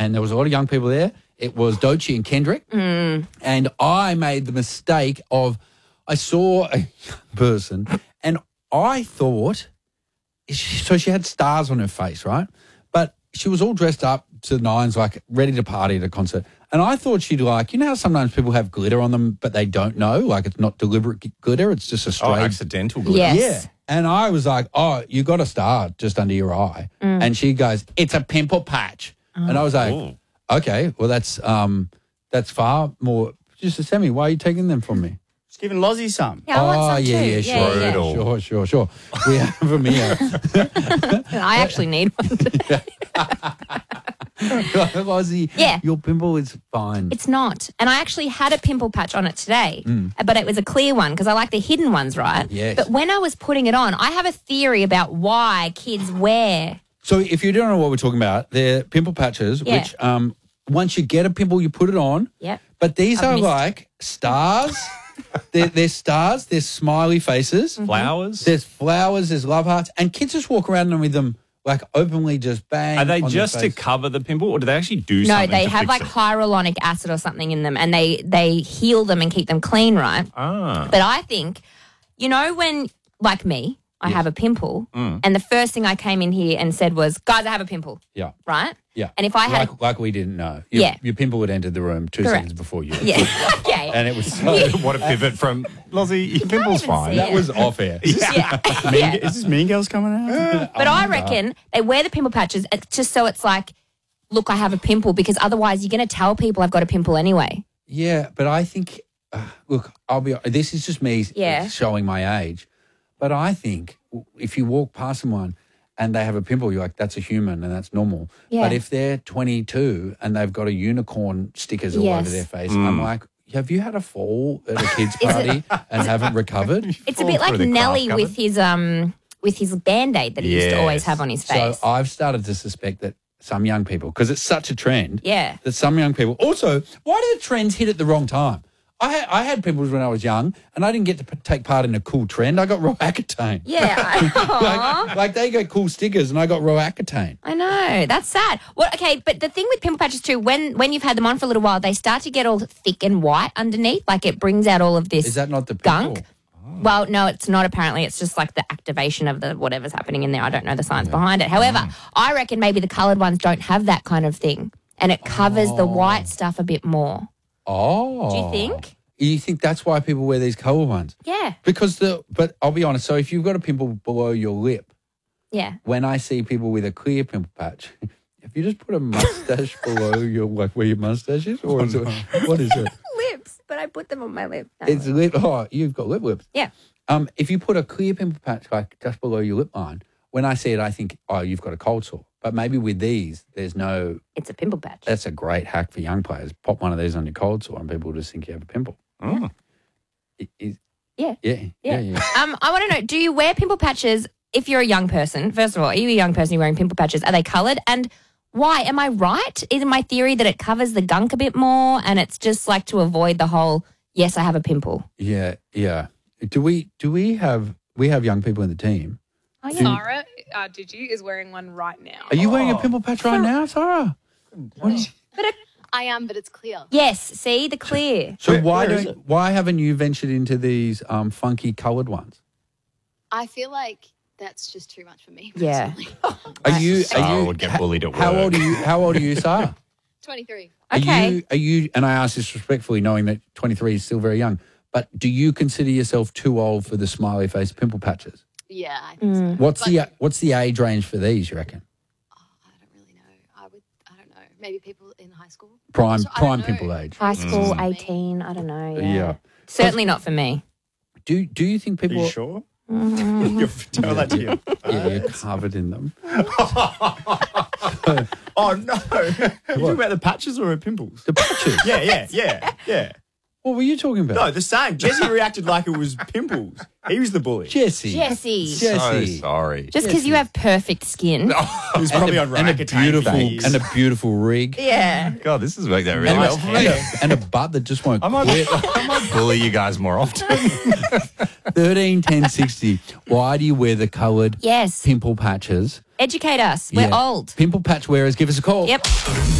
and there was a lot of young people there. It was Doechii and Kendrick. And I made the mistake of, I saw a young person and I thought, so she had stars on her face, right? But she was all dressed up to the nines, like ready to party at a concert. And I thought she'd like, you know how sometimes people have glitter on them, but they don't know? Like it's not deliberate glitter, it's just a straight. Accidental glitter. Yes. Yeah. And I was like, oh, you got a star just under your eye. And she goes, it's a pimple patch. And I was like, okay, well, that's far more. Just Sammy, why are you taking them from me? Just giving Lozzie some. Yeah, I want some too. Sure. We have them here. I actually need one. Lozzie, Yeah. your pimple is fine. It's not. And I actually had a pimple patch on it today, but it was a clear one because I like the hidden ones, right? Yes. But when I was putting it on, I have a theory about why kids wear. So if you don't know what we're talking about, they're pimple patches, Yeah. which once you get a pimple, you put it on. Yep. But these I've are missed- like stars. they're stars. They're smiley faces. Flowers. There's flowers. There's love hearts. And kids just walk around with them like openly just bang. Are they on their just to face. cover the pimple, or do they actually do No, something they to have fix like it? hyaluronic acid or something in them and they heal them and keep them clean, right? Ah. But I think, you know, when, like me, I have a pimple and the first thing I came in here and said was, guys, I have a pimple, Yeah. right? Yeah. And if I had like we didn't know. Yeah. Your pimple had entered the room 2 Correct. seconds before you. Yeah. Okay. And it was so, What a pivot from Lozzie. Your pimple's even fine. see that it. was off air. Yeah. Is this Mean Girls coming out? But I reckon they wear the pimple patches just so it's like, look, I have a pimple, because otherwise you're going to tell people I've got a pimple anyway. Yeah, but I think, look, this is just me Yeah. showing my age, but I think if you walk past someone and they have a pimple, you're like, that's a human and that's normal. Yeah. But if they're 22 and they've got a unicorn stickers all Yes. over their face, I'm like, have you had a fall at a kid's party and haven't recovered? It's a Fall bit like through the Nelly craft with his Band-Aid that he used to always Yes. have on his face. So I've started to suspect that some young people, because it's such a trend, Yeah. that some young people. Also, why do the trends hit at the wrong time? I had pimples when I was young, and I didn't get to take part in a cool trend. I got Roaccutane. Yeah. like they got cool stickers, and I got Roaccutane. I know. That's sad. Well, okay, but the thing with pimple patches too, when you've had them on for a little while, they start to get all thick and white underneath. Like it brings out all of this Is that not the pimple? gunk. Well, no, it's not apparently. It's just like the activation of the whatever's happening in there. I don't know the science behind it. However, I reckon maybe the coloured ones don't have that kind of thing and it covers the white stuff a bit more. Oh. Do you think? You think that's why people wear these colour ones? Yeah. But I'll be honest. So if you've got a pimple below your lip, Yeah. when I see people with a clear pimple patch, if you just put a mustache below your, like where your mustache is, or is it, what is it? Lips, but I put them on my lip. No. It's lip. Oh, you've got lip lips. Yeah. If you put a clear pimple patch like just below your lip line, when I see it, I think, oh, you've got a cold sore. But maybe with these, there's no. It's a pimple patch. That's a great hack for young players. Pop one of these on your cold sore, and people just think you have a pimple. Oh. Yeah. Yeah. I want to know, do you wear pimple patches if you're a young person? First of all, are you a young person, you're wearing pimple patches? Are they coloured? And why? Am I right? Is my theory that it covers the gunk a bit more and it's just like to avoid the whole, yes, I have a pimple? Yeah. Do we have young people in the team? Oh, yeah. Sarah, Digi, is wearing one right now. Are you wearing a pimple patch right now, Sarah? I am, but it's clear. Yes, see, the clear. So where is it? why haven't you ventured into these funky coloured ones? I feel like that's just too much for me. Yeah. personally. Sarah would get bullied at work. How old are you, Sarah? 23. Okay. Are you? And I ask this respectfully, knowing that 23 is still very young. But do you consider yourself too old for the smiley face pimple patches? Yeah, I think so. What's the age range for these? You reckon? I don't really know. I don't know. Maybe people in high school. Prime So, I don't know. pimple age. High school, 18, I don't know. Yeah. Certainly not for me. Do you think Are people? you sure? Tell that to you. Yeah, you're covered in them. Oh, no. You talking about the patches or her pimples? The patches. Yeah. What were you talking about? No, the same. Jesse reacted like it was pimples. He was the bully. Jesse. Jesse. So Jesse. sorry. Just because you have perfect skin. He was probably on and a Roaccutane beautiful for years. and a beautiful rig. Yeah. God, this has worked out really And, well a, for and, me. a, and a butt that just won't I quit. might bully you guys more often. 13, 10, 60. Why do you wear the coloured Yes. pimple patches? Educate us. We're Yeah. old. Pimple patch wearers, give us a call. Yep.